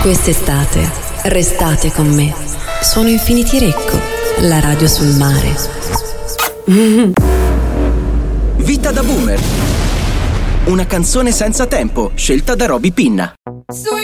Quest'estate restate con me. Suono Infinity Recco, la radio sul mare. Vita da boomer. Una canzone senza tempo, scelta da Roby Pinna. So